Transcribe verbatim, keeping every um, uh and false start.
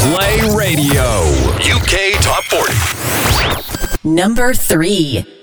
Play Radio. U K Top forty. Number three.